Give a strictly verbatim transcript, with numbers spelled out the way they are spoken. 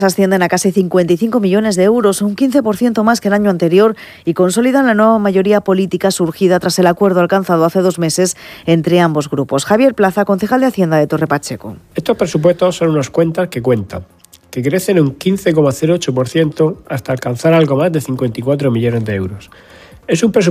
ascienden a casi cincuenta y cinco millones de euros, un quince por ciento más que el año anterior, y consolidan la nueva mayoría política surgida tras el acuerdo alcanzado hace dos meses entre ambos grupos. Javier Plaza, concejal de Hacienda de Torre Pacheco. Estos presupuestos son unas cuentas que cuentan, que crecen un quince coma cero ocho por ciento hasta alcanzar algo más de cincuenta y cuatro millones de euros. Es un presupuesto